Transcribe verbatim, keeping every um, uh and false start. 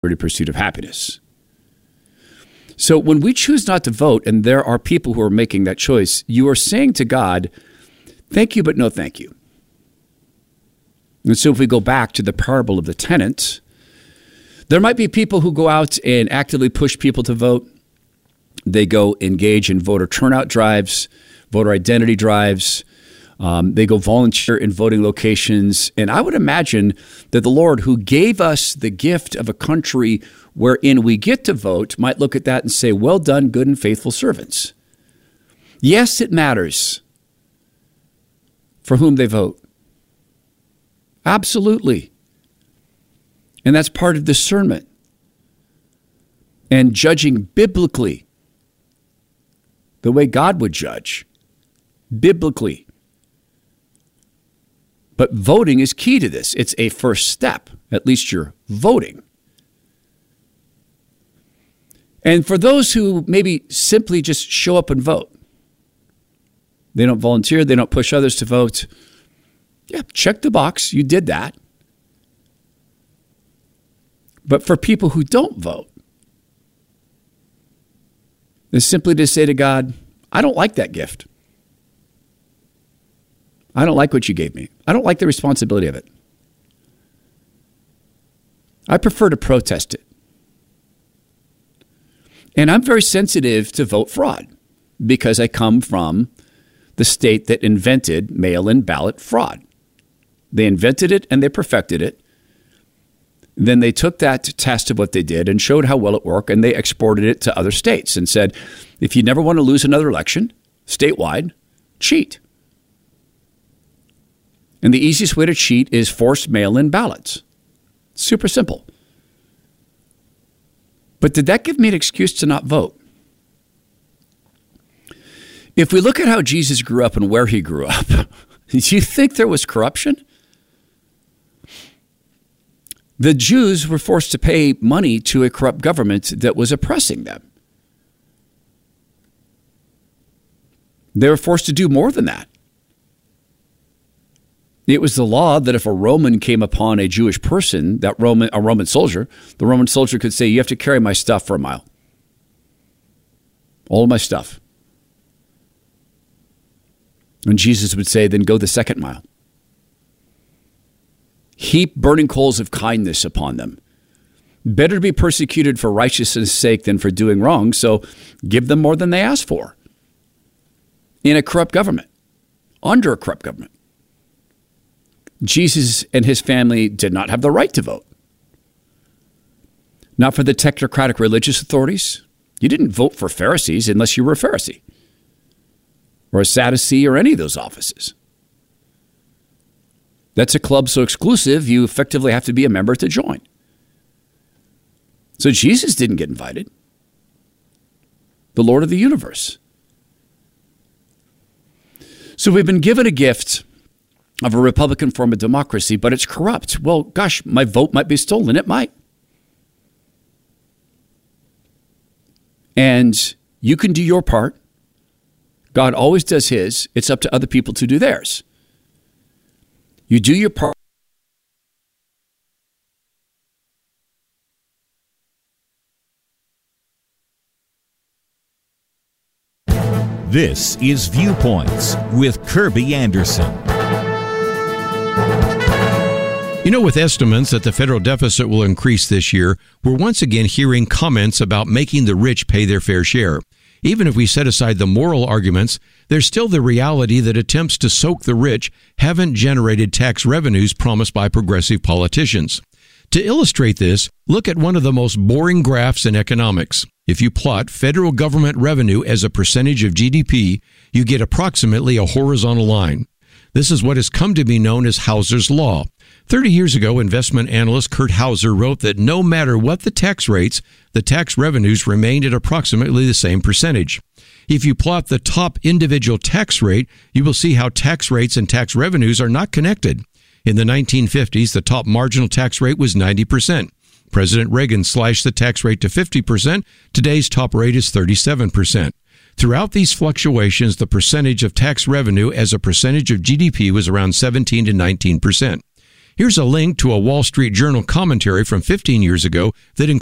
pursuit of happiness. So when we choose not to vote, and there are people who are making that choice, you are saying to God, thank you, but no thank you. And so if we go back to the parable of the tenant, there might be people who go out and actively push people to vote. They go engage in voter turnout drives, voter identity drives. Um, they go volunteer in voting locations. And I would imagine that the Lord, who gave us the gift of a country wherein we get to vote, might look at that and say, well done, good and faithful servants. Yes, it matters for whom they vote. Absolutely. And that's part of discernment and judging biblically, the way God would judge, biblically. But voting is key to this. It's a first step. At least you're voting. And for those who maybe simply just show up and vote, they don't volunteer, they don't push others to vote. Yeah, check the box. You did that. But for people who don't vote, it's simply to say to God, I don't like that gift. I don't like what you gave me. I don't like the responsibility of it. I prefer to protest it. And I'm very sensitive to vote fraud because I come from the state that invented mail-in ballot fraud. They invented it and they perfected it. Then they took that test of what they did and showed how well it worked, and they exported it to other states and said, if you never want to lose another election statewide, cheat. And the easiest way to cheat is forced mail-in ballots. Super simple. But did that give me an excuse to not vote? If we look at how Jesus grew up and where he grew up, do you think there was corruption? The Jews were forced to pay money to a corrupt government that was oppressing them. They were forced to do more than that. It was the law that if a Roman came upon a Jewish person, that Roman, a Roman soldier, the Roman soldier could say, you have to carry my stuff for a mile. All of my stuff. And Jesus would say, then go the second mile. Heap burning coals of kindness upon them. Better to be persecuted for righteousness' sake than for doing wrong, so give them more than they ask for. In a corrupt government, under a corrupt government. Jesus and his family did not have the right to vote. Not for the technocratic religious authorities. You didn't vote for Pharisees unless you were a Pharisee or a Sadducee or any of those offices. That's a club so exclusive, you effectively have to be a member to join. So Jesus didn't get invited. The Lord of the universe. So we've been given a gift of a Republican form of democracy, but it's corrupt. Well, gosh, my vote might be stolen. It might. And you can do your part. God always does his. It's up to other people to do theirs. You do your part. This is Viewpoints with Kirby Anderson. You know, with estimates that the federal deficit will increase this year, we're once again hearing comments about making the rich pay their fair share. Even if we set aside the moral arguments, there's still the reality that attempts to soak the rich haven't generated tax revenues promised by progressive politicians. To illustrate this, look at one of the most boring graphs in economics. If you plot federal government revenue as a percentage of G D P, you get approximately a horizontal line. This is what has come to be known as Hauser's Law. Thirty years ago, investment analyst Kurt Hauser wrote that no matter what the tax rates, the tax revenues remained at approximately the same percentage. If you plot the top individual tax rate, you will see how tax rates and tax revenues are not connected. In the nineteen fifties, the top marginal tax rate was ninety percent. President Reagan slashed the tax rate to fifty percent. Today's top rate is thirty-seven percent. Throughout these fluctuations, the percentage of tax revenue as a percentage of G D P was around seventeen to nineteen percent. Here's a link to a Wall Street Journal commentary from fifteen years ago that